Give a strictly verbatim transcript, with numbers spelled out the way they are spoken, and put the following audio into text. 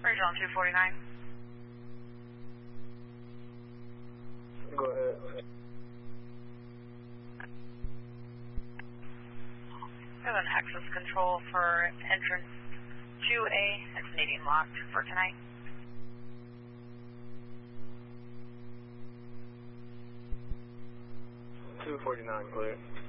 Regional two forty-nine. Go ahead. Seven access control for entrance two A. It's needing locked for tonight. two forty-nine, clear.